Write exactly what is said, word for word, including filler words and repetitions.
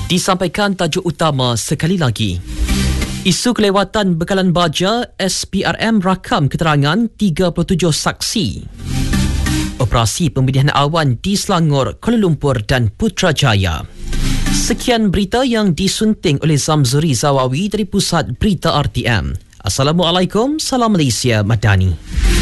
Disampaikan tajuk utama sekali lagi. Isu kelewatan bekalan baja, S P R M rakam keterangan tiga puluh tujuh saksi. Operasi pemilihan awan di Selangor, Kuala Lumpur dan Putrajaya. Sekian berita yang disunting oleh Zamzuri Zawawi dari Pusat Berita R T M. Assalamualaikum, salam Malaysia Madani.